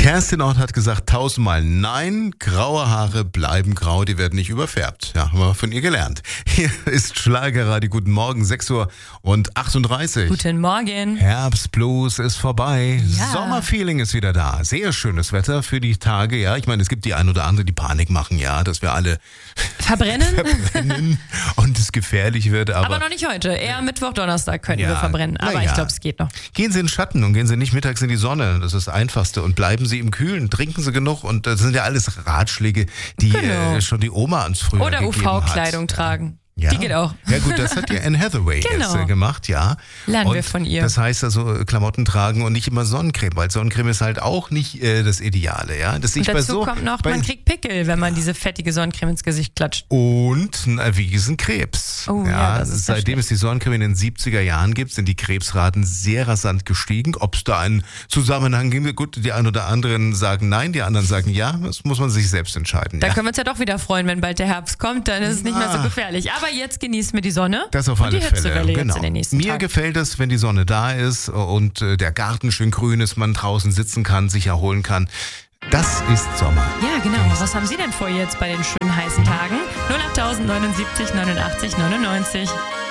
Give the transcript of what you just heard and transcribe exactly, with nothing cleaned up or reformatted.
Kerstin Ott hat gesagt tausendmal nein, graue Haare bleiben grau, die werden nicht überfärbt. Ja, haben wir von ihr gelernt. Hier ist Schlagerradio, guten Morgen, sechs Uhr achtunddreißig. Guten Morgen. Herbstblues ist vorbei, Ja. Sommerfeeling ist wieder da. Sehr schönes Wetter für die Tage, ja. Ich meine, es gibt die ein oder andere, die Panik machen, ja, dass wir alle Verbrennen? verbrennen und es gefährlich wird. Aber, Aber noch nicht heute. Eher Mittwoch, Donnerstag könnten Ja, wir verbrennen. Aber na ich ja. glaube, es geht noch. Gehen Sie in den Schatten und gehen Sie nicht mittags in die Sonne. Das ist das Einfachste. Und bleiben Sie im Kühlen. Trinken Sie genug. Und das sind ja alles Ratschläge, die Genau. äh, schon die Oma uns früher Oder gegeben hat. U V-Kleidung tragen. Ja. Die geht auch. Ja gut, das hat ja Anne Hathaway Genau. jetzt äh, gemacht, ja. Lernen und wir von ihr. Das heißt also äh, Klamotten tragen und nicht immer Sonnencreme, weil Sonnencreme ist halt auch nicht äh, das Ideale, ja. Das sehe Und ich bei dazu so, kommt noch, bei, man kriegt Pickel, wenn man diese fettige Sonnencreme ins Gesicht klatscht. und einen erwiesenen Krebs. Oh, ja, das ist ja seitdem es die Sonnencreme in den siebziger Jahren gibt, sind die Krebsraten sehr rasant gestiegen. Ob es da einen Zusammenhang gibt, gut, die einen oder anderen sagen nein, die anderen sagen ja, das muss man sich selbst entscheiden. Da Ja. können wir uns ja doch wieder freuen, wenn bald der Herbst kommt, dann ist es nicht mehr so Ah. gefährlich. Aber jetzt genießen wir die Sonne Das auf und alle die Hitzewelle Fälle, jetzt genau. in den nächsten Mir Tagen. gefällt es, wenn die Sonne da ist und äh, der Garten schön grün ist, man draußen sitzen kann, sich erholen kann. Das ist Sommer. Ja, genau. Was haben Sie denn vor jetzt bei den schönen heißen Tagen? null acht neunundsiebzig neunundachtzig neunundneunzig.